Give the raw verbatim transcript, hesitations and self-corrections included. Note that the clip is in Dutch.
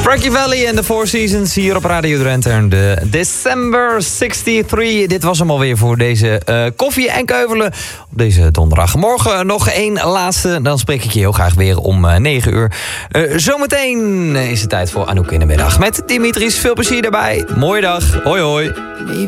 Frankie Valli en de Four Seasons hier op Radio Drenthe. En de December zesentachtig. Dit was hem alweer voor deze uh, koffie en keuvelen op deze donderdag. Morgen nog één laatste. Dan spreek ik je heel graag weer om uh, negen uur. Uh, zometeen is het tijd voor Anouk in de middag. Met Dimitris. Veel plezier daarbij. Mooie dag. Hoi hoi.